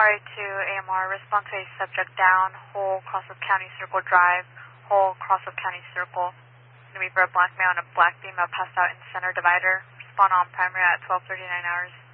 RA2 AMR, respond to a subject down, whole Crossroads County Circle Drive, whole Crossroads County Circle. Going to be for a black male and a black female passed out in the center divider. Respond on primary at 12:39 hours.